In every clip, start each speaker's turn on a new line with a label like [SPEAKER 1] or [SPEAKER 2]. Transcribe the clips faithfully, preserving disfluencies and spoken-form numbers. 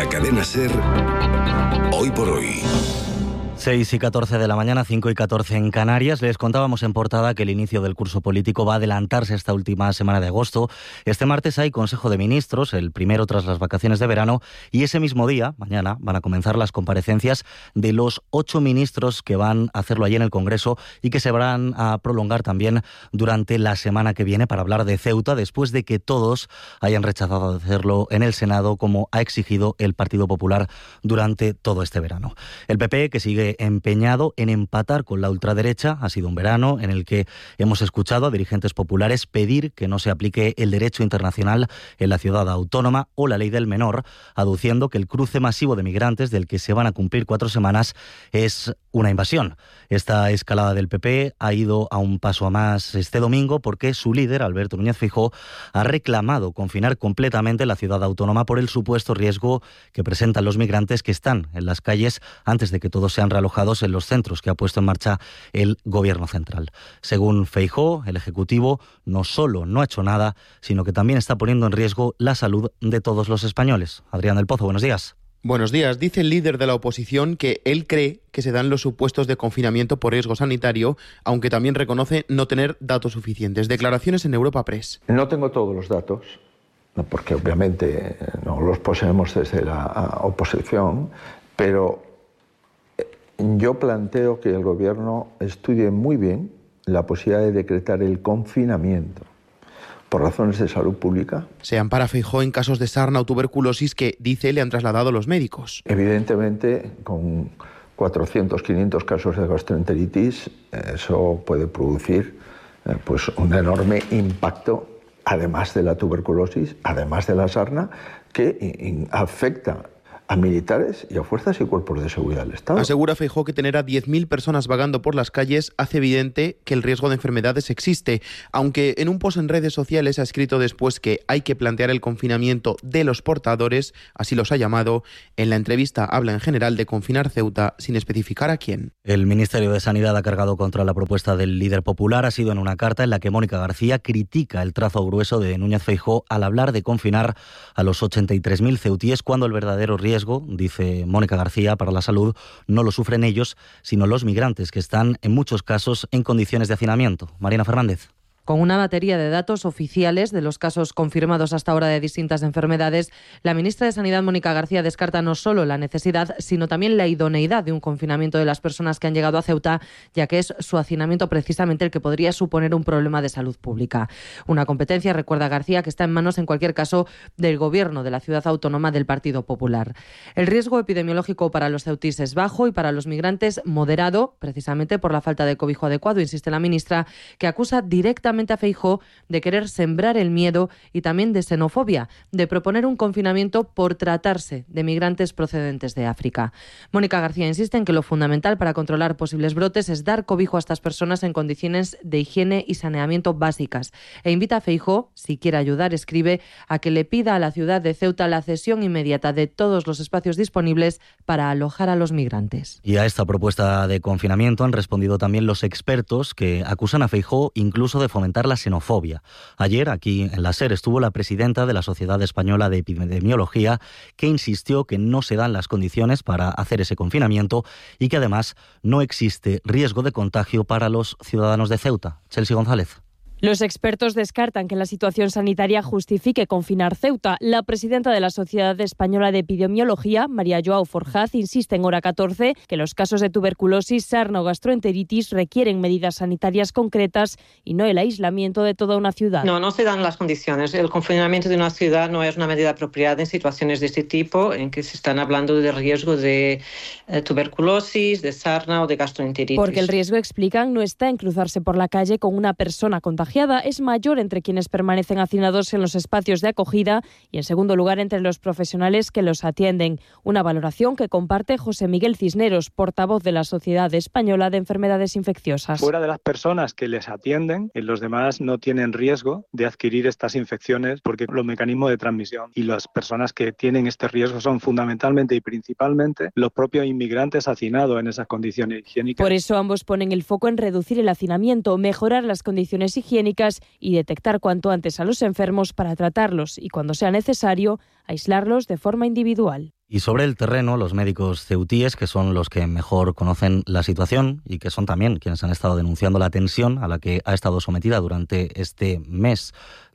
[SPEAKER 1] la cadena SER, Hoy por Hoy.
[SPEAKER 2] seis y catorce de la mañana, cinco y catorce en Canarias. Les contábamos en portada que el inicio del curso político va a adelantarse esta última semana de agosto. Este martes hay Consejo de Ministros, el primero tras las vacaciones de verano, y ese mismo día, mañana, van a comenzar las comparecencias de los ocho ministros que van a hacerlo allí en el Congreso y que se van a prolongar también durante la semana que viene para hablar de Ceuta, después de que todos hayan rechazado hacerlo en el Senado, como ha exigido el Partido Popular durante todo este verano. El P P, que sigue empeñado en empatar con la ultraderecha. Ha sido un verano en el que hemos escuchado a dirigentes populares pedir que no se aplique el derecho internacional en la ciudad autónoma o la ley del menor, aduciendo que el cruce masivo de migrantes del que se van a cumplir cuatro semanas es una invasión. Esta escalada del P P ha ido a un paso a más este domingo porque su líder, Alberto Núñez Feijóo, ha reclamado confinar completamente la ciudad autónoma por el supuesto riesgo que presentan los migrantes que están en las calles antes de que todos sean realojados en los centros que ha puesto en marcha el Gobierno central. Según Feijóo, el Ejecutivo no solo no ha hecho nada, sino que también está poniendo en riesgo la salud de todos los españoles. Adrián del Pozo, buenos días.
[SPEAKER 3] Buenos días. Dice el líder de la oposición que él cree que se dan los supuestos de confinamiento por riesgo sanitario, aunque también reconoce no tener datos suficientes. Declaraciones en Europa Press.
[SPEAKER 4] No tengo todos los datos, porque obviamente no los poseemos desde la oposición, pero yo planteo que el Gobierno estudie muy bien la posibilidad de decretar el confinamiento por razones de salud pública.
[SPEAKER 3] Se ampara Feijóo en casos de sarna o tuberculosis que, dice, le han trasladado los médicos.
[SPEAKER 4] Evidentemente, con cuatrocientos, quinientos casos de gastroenteritis, eso puede producir eh, pues un enorme impacto, además de la tuberculosis, además de la sarna, que in, afecta a militares y a fuerzas y cuerpos de seguridad del Estado.
[SPEAKER 3] Asegura Feijóo que tener a diez mil personas vagando por las calles hace evidente que el riesgo de enfermedades existe, aunque en un post en redes sociales ha escrito después que hay que plantear el confinamiento de los portadores, así los ha llamado. En la entrevista habla en general de confinar Ceuta sin especificar a quién.
[SPEAKER 2] El Ministerio de Sanidad ha cargado contra la propuesta del líder popular. Ha sido en una carta en la que Mónica García critica el trazo grueso de Núñez Feijóo al hablar de confinar a los ochenta y tres mil ceutíes cuando el verdadero riesgo, dice Mónica García, para la salud no lo sufren ellos, sino los migrantes, que están en muchos casos en condiciones de hacinamiento. Marina Fernández.
[SPEAKER 5] Con una batería de datos oficiales de los casos confirmados hasta ahora de distintas enfermedades, la ministra de Sanidad, Mónica García, descarta no solo la necesidad, sino también la idoneidad de un confinamiento de las personas que han llegado a Ceuta, ya que es su hacinamiento precisamente el que podría suponer un problema de salud pública. Una competencia, recuerda García, que está en manos, en cualquier caso, del Gobierno de la ciudad autónoma del Partido Popular. El riesgo epidemiológico para los ceutís es bajo y para los migrantes moderado, precisamente por la falta de cobijo adecuado, insiste la ministra, que acusa directamente a Feijóo de querer sembrar el miedo y también de xenofobia, de proponer un confinamiento por tratarse de migrantes procedentes de África. Mónica García insiste en que lo fundamental para controlar posibles brotes es dar cobijo a estas personas en condiciones de higiene y saneamiento básicas, e invita a Feijóo, si quiere ayudar, escribe, a que le pida a la ciudad de Ceuta la cesión inmediata de todos los espacios disponibles para alojar a los migrantes.
[SPEAKER 2] Y a esta propuesta de confinamiento han respondido también los expertos, que acusan a Feijóo incluso de fomentar la xenofobia. Ayer, aquí en la SER, estuvo la presidenta de la Sociedad Española de Epidemiología, que insistió que no se dan las condiciones para hacer ese confinamiento y que además no existe riesgo de contagio para los ciudadanos de Ceuta. Chelsea González.
[SPEAKER 6] Los expertos descartan que la situación sanitaria justifique confinar Ceuta. La presidenta de la Sociedad Española de Epidemiología, María Joao Forjaz, insiste en Hora catorce que los casos de tuberculosis, sarna o gastroenteritis requieren medidas sanitarias concretas y no el aislamiento de toda una ciudad.
[SPEAKER 7] No, no se dan las condiciones. El confinamiento de una ciudad no es una medida apropiada en situaciones de este tipo, en que se están hablando de riesgo de eh, tuberculosis, de sarna o de gastroenteritis.
[SPEAKER 6] Porque el riesgo, explican, no está en cruzarse por la calle con una persona contagiada. Es mayor entre quienes permanecen hacinados en los espacios de acogida y, en segundo lugar, entre los profesionales que los atienden. Una valoración que comparte José Miguel Cisneros, portavoz de la Sociedad Española de Enfermedades Infecciosas.
[SPEAKER 8] Fuera de las personas que les atienden, los demás no tienen riesgo de adquirir estas infecciones porque los mecanismos de transmisión y las personas que tienen este riesgo son fundamentalmente y principalmente los propios inmigrantes hacinados en esas condiciones higiénicas.
[SPEAKER 6] Por eso ambos ponen el foco en reducir el hacinamiento, mejorar las condiciones higiénicas y detectar cuanto antes a los enfermos para tratarlos y, cuando sea necesario, aislarlos de forma individual.
[SPEAKER 2] Y sobre el terreno, los médicos ceutíes, que son los que mejor conocen la situación y que son también quienes han estado denunciando la tensión a la que ha estado sometida durante este mes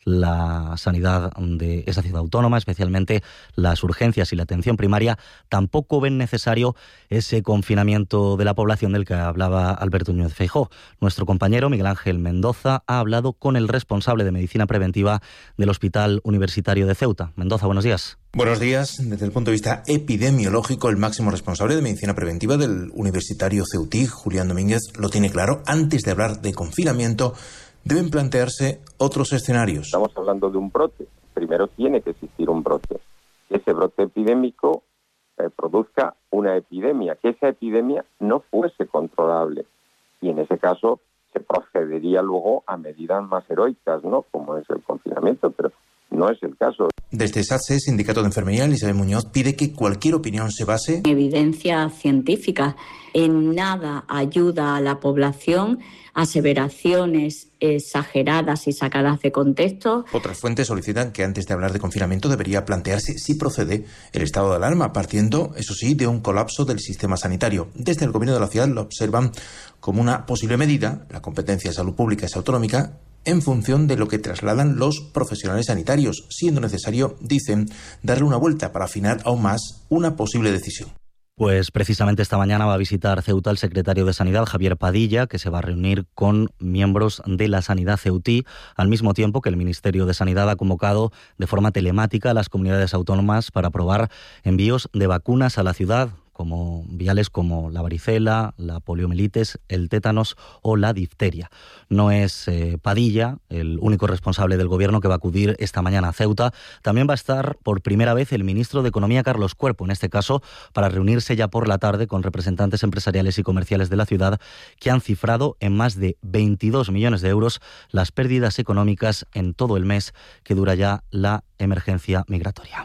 [SPEAKER 2] la sanidad de esa ciudad autónoma, especialmente las urgencias y la atención primaria, tampoco ven necesario ese confinamiento de la población del que hablaba Alberto Núñez Feijóo. Nuestro compañero Miguel Ángel Mendoza ha hablado con el responsable de medicina preventiva del Hospital Universitario de Ceuta. Mendoza, buenos días.
[SPEAKER 9] Buenos días. Desde el punto de vista epidemiológico, el máximo responsable de medicina preventiva del Universitario Ceutí, Julián Domínguez, lo tiene claro. Antes de hablar de confinamiento, deben plantearse otros escenarios.
[SPEAKER 10] Estamos hablando de un brote. Primero tiene que existir un brote. Que ese brote epidémico eh, produzca una epidemia, que esa epidemia no fuese controlable. Y en ese caso se procedería luego a medidas más heroicas, ¿no? Como es el confinamiento, pero no es el caso.
[SPEAKER 9] Desde SATSE, Sindicato de Enfermería, Elizabeth Muñoz pide que cualquier opinión se base
[SPEAKER 11] en evidencia científica. En nada ayuda a la población aseveraciones exageradas y sacadas de contexto.
[SPEAKER 9] Otras fuentes solicitan que antes de hablar de confinamiento debería plantearse si procede el estado de alarma, partiendo, eso sí, de un colapso del sistema sanitario. Desde el gobierno de la ciudad lo observan como una posible medida. La competencia de salud pública es autonómica en función de lo que trasladan los profesionales sanitarios, siendo necesario, dicen, darle una vuelta para afinar aún más una posible decisión.
[SPEAKER 2] Pues precisamente esta mañana va a visitar Ceuta el secretario de Sanidad, Javier Padilla, que se va a reunir con miembros de la sanidad ceutí, al mismo tiempo que el Ministerio de Sanidad ha convocado de forma telemática a las comunidades autónomas para aprobar envíos de vacunas a la ciudad, como viales como la varicela, la poliomielitis, el tétanos o la difteria. No es eh, Padilla el único responsable del gobierno que va a acudir esta mañana a Ceuta. También va a estar por primera vez el ministro de Economía, Carlos Cuerpo, en este caso para reunirse ya por la tarde con representantes empresariales y comerciales de la ciudad que han cifrado en más de veintidós millones de euros las pérdidas económicas en todo el mes que dura ya la emergencia migratoria.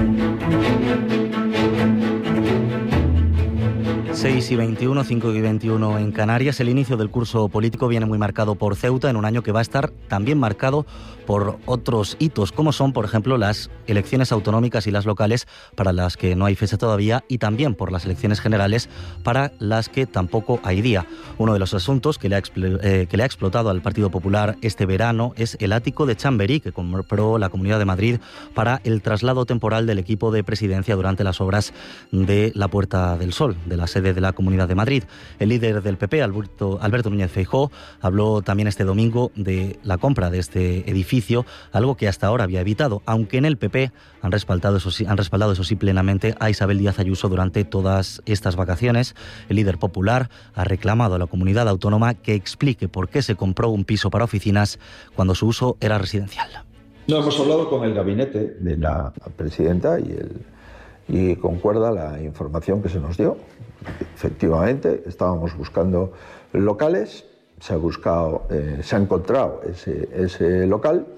[SPEAKER 2] seis y veintiuno, cinco y veintiuno en Canarias. El inicio del curso político viene muy marcado por Ceuta, en un año que va a estar también marcado por otros hitos, como son, por ejemplo, las elecciones autonómicas y las locales, para las que no hay fecha todavía, y también por las elecciones generales, para las que tampoco hay día. Uno de los asuntos que le ha, eh, que le ha explotado al Partido Popular este verano es el ático de Chamberí, que compró la Comunidad de Madrid para el traslado temporal del equipo de presidencia durante las obras de la Puerta del Sol, de la sede de la Comunidad de Madrid. El líder del P P, Alberto, Alberto Núñez Feijóo, habló también este domingo de la compra de este edificio, algo que hasta ahora había evitado, aunque en el P P han respaldado eso sí, han respaldado eso sí plenamente a Isabel Díaz Ayuso durante todas estas vacaciones. El líder popular ha reclamado a la comunidad autónoma que explique por qué se compró un piso para oficinas cuando su uso era residencial.
[SPEAKER 4] No, hemos hablado con el gabinete de la presidenta y, el, y concuerda la información que se nos dio. Efectivamente, estábamos buscando locales, se ha buscado, eh, se ha encontrado ese, ese local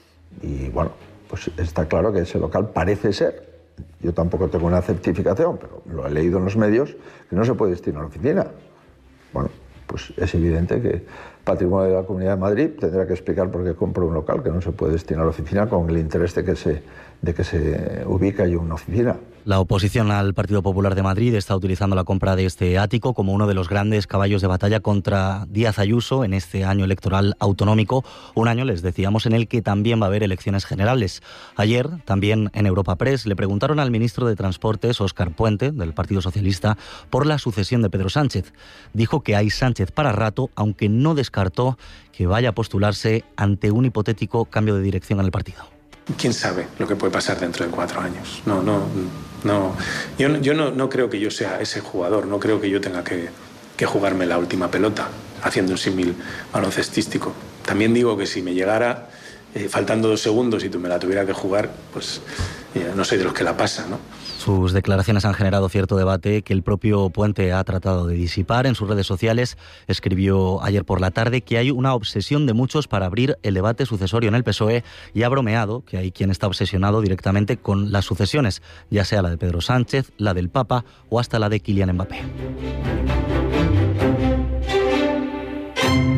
[SPEAKER 4] y bueno, pues está claro que ese local parece ser, yo tampoco tengo una certificación, pero lo he leído en los medios, que no se puede destinar a oficina. Bueno, pues es evidente que Patrimonio de la Comunidad de Madrid tendrá que explicar por qué compra un local que no se puede destinar a oficina con el interés de que se, de que se ubique ahí una oficina.
[SPEAKER 2] La oposición al Partido Popular de Madrid está utilizando la compra de este ático como uno de los grandes caballos de batalla contra Díaz Ayuso en este año electoral autonómico, un año, les decíamos, en el que también va a haber elecciones generales. Ayer, también en Europa Press, le preguntaron al ministro de Transportes, Óscar Puente, del Partido Socialista, por la sucesión de Pedro Sánchez. Dijo que hay Sánchez para rato, aunque no descartó que vaya a postularse ante un hipotético cambio de dirección en el partido.
[SPEAKER 12] ¿Quién sabe lo que puede pasar dentro de cuatro años? No, no, no. Yo, yo no, no creo que yo sea ese jugador, no creo que yo tenga que, que jugarme la última pelota haciendo un símil baloncestístico. También digo que si me llegara eh, faltando dos segundos y tú me la tuviera que jugar, pues eh, no soy de los que la pasa, ¿no?
[SPEAKER 2] Sus declaraciones han generado cierto debate que el propio Puente ha tratado de disipar. En sus redes sociales escribió ayer por la tarde que hay una obsesión de muchos para abrir el debate sucesorio en el P S O E y ha bromeado que hay quien está obsesionado directamente con las sucesiones, ya sea la de Pedro Sánchez, la del Papa o hasta la de Kylian Mbappé.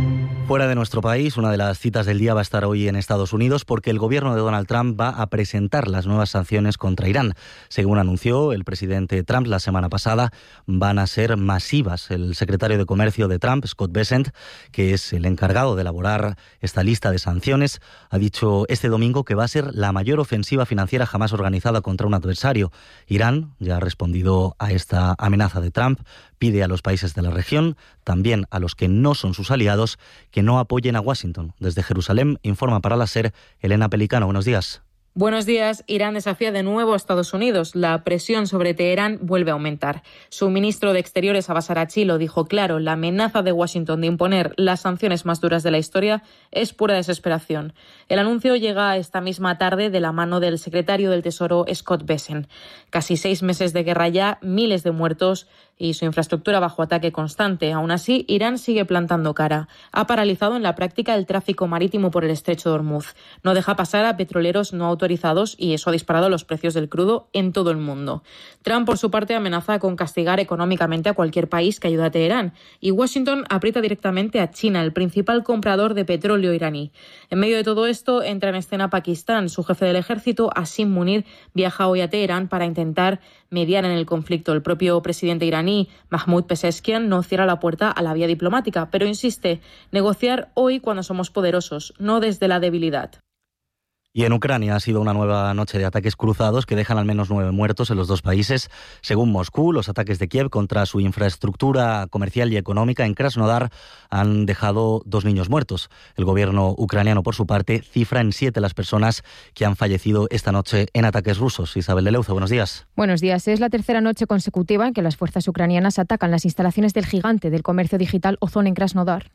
[SPEAKER 2] Fuera de nuestro país, una de las citas del día va a estar hoy en Estados Unidos porque el gobierno de Donald Trump va a presentar las nuevas sanciones contra Irán. Según anunció el presidente Trump la semana pasada, van a ser masivas. El secretario de Comercio de Trump, Scott Bessent, que es el encargado de elaborar esta lista de sanciones, ha dicho este domingo que va a ser la mayor ofensiva financiera jamás organizada contra un adversario. Irán ya ha respondido a esta amenaza de Trump. Pide a los países de la región, también a los que no son sus aliados, que no apoyen a Washington. Desde Jerusalén informa para la SER Elena Pelicano. Buenos días.
[SPEAKER 13] Buenos días. Irán desafía de nuevo a Estados Unidos. La presión sobre Teherán vuelve a aumentar. Su ministro de Exteriores, Abbas Araghchi, lo dijo claro. La amenaza de Washington de imponer las sanciones más duras de la historia es pura desesperación. El anuncio llega esta misma tarde de la mano del secretario del Tesoro, Scott Bessent. Casi seis meses de guerra ya, miles de muertos y su infraestructura bajo ataque constante. Aún así, Irán sigue plantando cara. Ha paralizado en la práctica el tráfico marítimo por el estrecho de Hormuz. No deja pasar a petroleros no autorizados y eso ha disparado los precios del crudo en todo el mundo. Trump, por su parte, amenaza con castigar económicamente a cualquier país que ayude a Teherán. Y Washington aprieta directamente a China, el principal comprador de petróleo iraní. En medio de todo esto, entra en escena Pakistán. Su jefe del ejército, Asim Munir, viaja hoy a Teherán para intentar mediar en el conflicto. El propio presidente iraní, Mahmoud Pezeshkian, no cierra la puerta a la vía diplomática, pero insiste, negociar hoy cuando somos poderosos, no desde la debilidad.
[SPEAKER 2] Y en Ucrania ha sido una nueva noche de ataques cruzados que dejan al menos nueve muertos en los dos países. Según Moscú, los ataques de Kiev contra su infraestructura comercial y económica en Krasnodar han dejado dos niños muertos. El gobierno ucraniano, por su parte, cifra en siete las personas que han fallecido esta noche en ataques rusos. Isabel de Leuza, buenos días.
[SPEAKER 14] Buenos días. Es la tercera noche consecutiva en que las fuerzas ucranianas atacan las instalaciones del gigante del comercio digital Ozon en Krasnodar.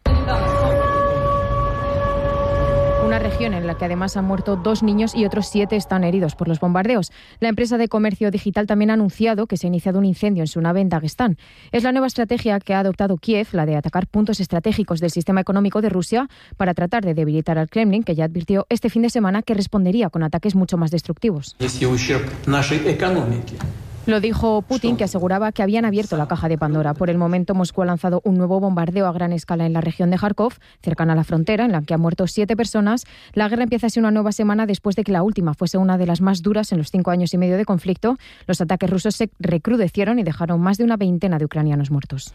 [SPEAKER 14] Una región en la que además han muerto dos niños y otros siete están heridos por los bombardeos. La empresa de comercio digital también ha anunciado que se ha iniciado un incendio en su nave en Daguestán. Es la nueva estrategia que ha adoptado Kiev, la de atacar puntos estratégicos del sistema económico de Rusia para tratar de debilitar al Kremlin, que ya advirtió este fin de semana que respondería con ataques mucho más destructivos. Lo dijo Putin, que aseguraba que habían abierto la caja de Pandora. Por el momento, Moscú ha lanzado un nuevo bombardeo a gran escala en la región de Kharkov, cercana a la frontera, en la que han muerto siete personas. La guerra empieza así una nueva semana después de que la última fuese una de las más duras en los cinco años y medio de conflicto. Los ataques rusos se recrudecieron y dejaron más de una veintena de ucranianos muertos.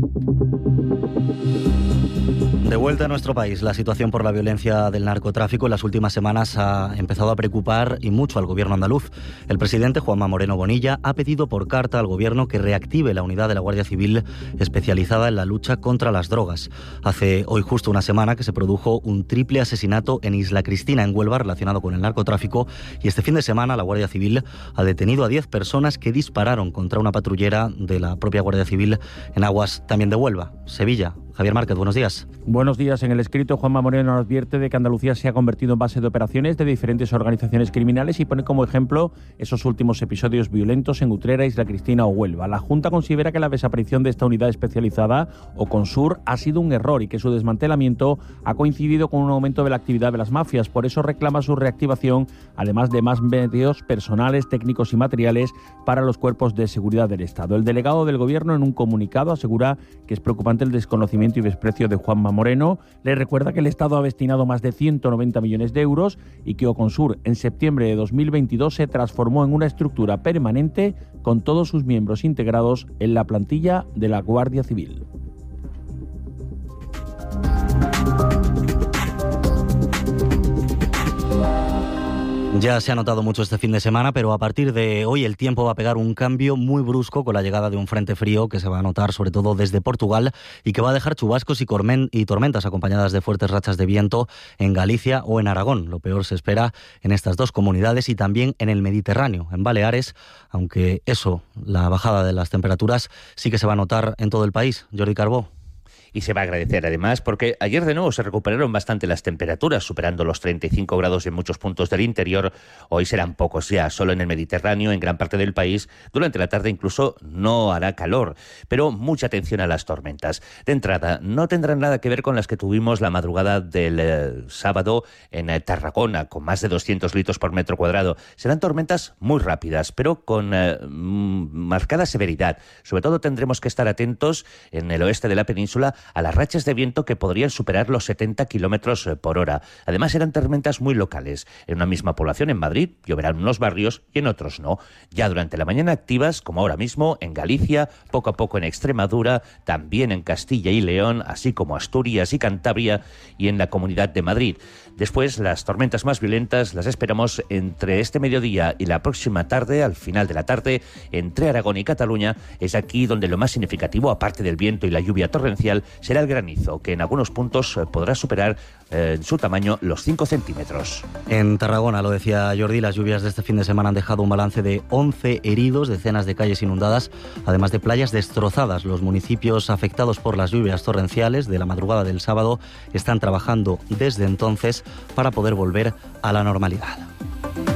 [SPEAKER 2] De vuelta a nuestro país, la situación por la violencia del narcotráfico en las últimas semanas ha empezado a preocupar y mucho al gobierno andaluz. El presidente Juanma Moreno Bonilla ha pedido por carta al gobierno que reactive la unidad de la Guardia Civil especializada en la lucha contra las drogas. Hace hoy justo una semana que se produjo un triple asesinato en Isla Cristina, en Huelva, relacionado con el narcotráfico, y este fin de semana la Guardia Civil ha detenido a diez personas que dispararon contra una patrullera de la propia Guardia Civil en aguas también de Huelva. Sevilla. Javier Márquez, buenos días.
[SPEAKER 15] Buenos días. En el escrito, Juanma Moreno advierte de que Andalucía se ha convertido en base de operaciones de diferentes organizaciones criminales y pone como ejemplo esos últimos episodios violentos en Utrera, Isla Cristina o Huelva. La Junta considera que la desaparición de esta unidad especializada, o CONSUR, ha sido un error y que su desmantelamiento ha coincidido con un aumento de la actividad de las mafias. Por eso reclama su reactivación, además de más medios personales, técnicos y materiales para los cuerpos de seguridad del Estado. El delegado del Gobierno, en un comunicado, asegura que es preocupante el desconocimiento y desprecio de Juanma Moreno. Le recuerda que el Estado ha destinado más de ciento noventa millones de euros y que Oconsur en septiembre de dos mil veintidós se transformó en una estructura permanente con todos sus miembros integrados en la plantilla de la Guardia Civil.
[SPEAKER 2] Ya se ha notado mucho este fin de semana, pero a partir de hoy el tiempo va a pegar un cambio muy brusco con la llegada de un frente frío que se va a notar sobre todo desde Portugal y que va a dejar chubascos y, cormen- y tormentas acompañadas de fuertes rachas de viento en Galicia o en Aragón. Lo peor se espera en estas dos comunidades y también en el Mediterráneo, en Baleares, aunque eso, la bajada de las temperaturas, sí que se va a notar en todo el país. Jordi Carbó.
[SPEAKER 16] Y se va a agradecer además porque ayer de nuevo se recuperaron bastante las temperaturas, superando los treinta y cinco grados en muchos puntos del interior. Hoy serán pocos ya, solo en el Mediterráneo, en gran parte del país. Durante la tarde incluso no hará calor, pero mucha atención a las tormentas. De entrada, no tendrán nada que ver con las que tuvimos la madrugada del eh, sábado en eh, Tarragona, con más de doscientos litros por metro cuadrado. Serán tormentas muy rápidas, pero con eh, marcada severidad. Sobre todo tendremos que estar atentos en el oeste de la península a las rachas de viento que podrían superar los setenta kilómetros por hora. Además, eran tormentas muy locales. En una misma población, en Madrid, lloverán en unos barrios y en otros no. Ya durante la mañana activas, como ahora mismo, en Galicia, poco a poco en Extremadura, también en Castilla y León, así como Asturias y Cantabria y en la Comunidad de Madrid. Después, las tormentas más violentas las esperamos entre este mediodía y la próxima tarde, al final de la tarde, entre Aragón y Cataluña. Es aquí donde lo más significativo, aparte del viento y la lluvia torrencial, será el granizo, que en algunos puntos podrá superar eh, en su tamaño los cinco centímetros.
[SPEAKER 2] En Tarragona, lo decía Jordi, las lluvias de este fin de semana han dejado un balance de once heridos, decenas de calles inundadas, además de playas destrozadas. Los municipios afectados por las lluvias torrenciales de la madrugada del sábado están trabajando desde entonces para poder volver a la normalidad.